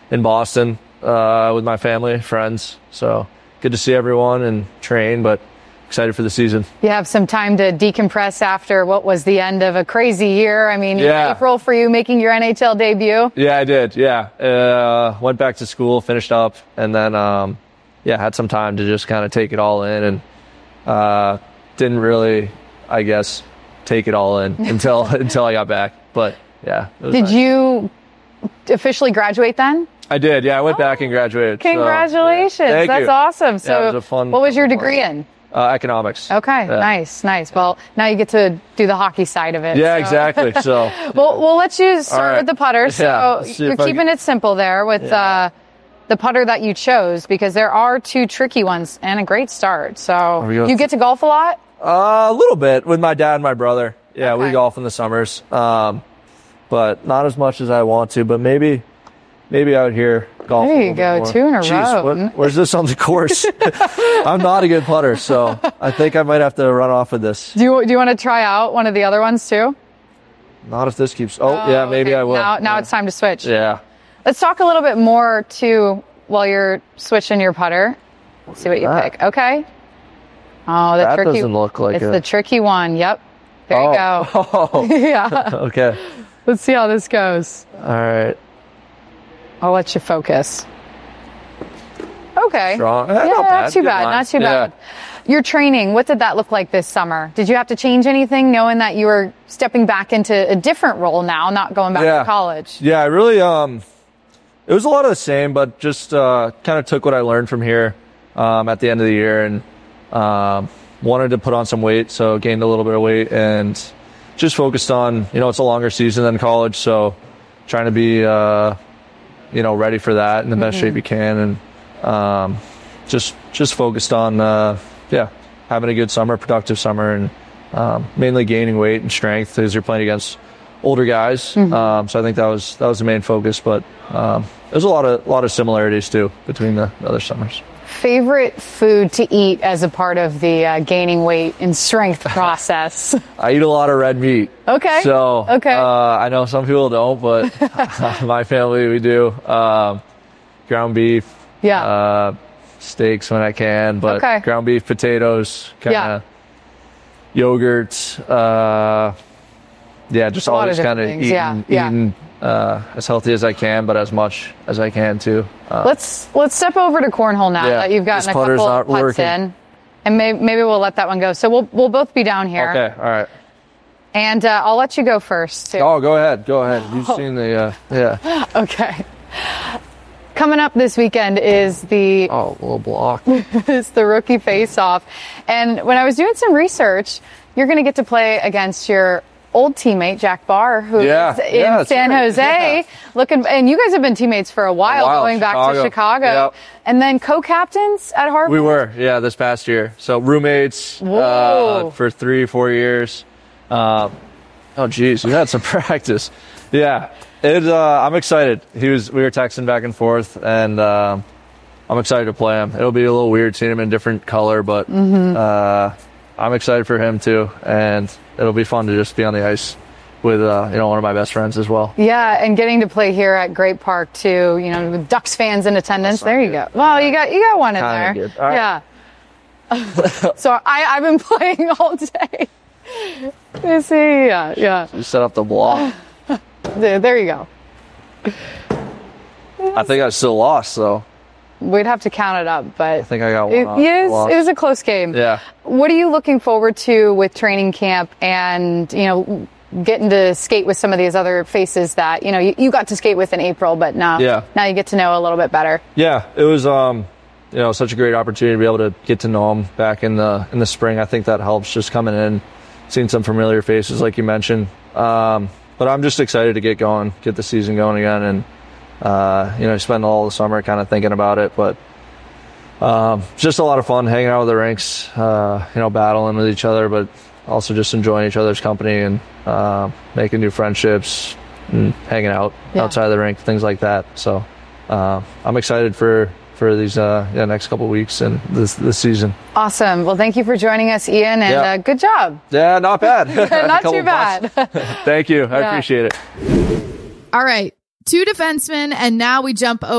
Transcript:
in Boston with my family, friends. So good to see everyone and train, but excited for the season. You have some time to decompress after what was the end of a crazy year. I mean, April for you making your NHL debut. Yeah, I did. Yeah. Went back to school, finished up, and then, had some time to just kind of take it all in, and didn't really, I guess, take it all in until I got back. But yeah. Did you officially graduate then? I did. Yeah, I went back and graduated. Congratulations. So, yeah. That's awesome. So it was a fun, what was your degree in? Economics. Okay, nice. Well, now you get to do the hockey side of it. Yeah, exactly. So we'll let you start with the putter. So you're keeping it simple there with the putter that you chose, because there are two tricky ones and a great start. So you get to golf a lot? A little bit with my dad and my brother. Yeah, we golf in the summers, but not as much as I want to. But maybe out here. Golf there you go, 2 in a row. Where's this on the course? I'm not a good putter, so I think I might have to run off with this. Do you want to try out one of the other ones too? Not if this keeps. Maybe I will. Now it's time to switch. Yeah. Let's talk a little bit more too while you're switching your putter. Let's see what you pick. Okay. Oh, that doesn't look like it's the tricky one. Yep. There you go. Oh. Yeah. Okay. Let's see how this goes. All right. I'll let you focus. Okay. Strong. Not too bad. Your training, what did that look like this summer? Did you have to change anything knowing that you were stepping back into a different role now, not going back to college? Yeah, I really, it was a lot of the same, but just kind of took what I learned from here at the end of the year and wanted to put on some weight, so gained a little bit of weight and just focused on, it's a longer season than college, so trying to be, ready for that in the best shape you can, and just focused on having a good summer, productive summer, and mainly gaining weight and strength because you're playing against older guys. So I think that was the main focus, but there's a lot of similarities too between the other summers. Favorite food to eat as a part of the gaining weight and strength process? I eat a lot of red meat. Okay. So I know some people don't, but my family, we do. Ground beef. Yeah. Steaks when I can, but ground beef, potatoes, kind of yogurt. Just always kind of eating as healthy as I can, but as much as I can too. Let's step over to cornhole now that you've gotten a couple putts in, and maybe we'll let that one go. So we'll both be down here. Okay, all right. And I'll let you go first too. Oh, go ahead. You've seen the Okay. Coming up this weekend is the little block. It's the rookie face-off, and when I was doing some research, you're going to get to play against your old teammate Jack Barr, who's in San Jose. And you guys have been teammates for a while going back to Chicago, and then co-captains at Harvard. We were, this past year. So roommates for 3-4 years. We had some practice. Yeah. I'm excited. We were texting back and forth, and I'm excited to play him. It'll be a little weird seeing him in different color, but I'm excited for him too, and it'll be fun to just be on the ice with one of my best friends as well. Yeah, and getting to play here at Great Park too, with Ducks fans in attendance. There you go. Well, you got one in there. Good. All right. Yeah. So I've been playing all day. You see, yeah. You set up the block. There you go. I think I still lost, though. We'd have to count it up, but I think I got one. It was a close game. Yeah. What are you looking forward to with training camp and, getting to skate with some of these other faces that, you got to skate with in April, but now you get to know a little bit better? Yeah, it was, such a great opportunity to be able to get to know them back in the spring. I think that helps just coming in, seeing some familiar faces like you mentioned. But I'm just excited to get going, get the season going again, and spend all the summer kind of thinking about it. But just a lot of fun hanging out with the rinks, battling with each other, but also just enjoying each other's company and making new friendships and hanging out outside of the rink, things like that. So I'm excited for these next couple of weeks and this season. Awesome. Well, thank you for joining us, Ian, and good job. Yeah, not bad. Not too bad. Thank you. I appreciate it. All right. 2 defensemen, and now we jump over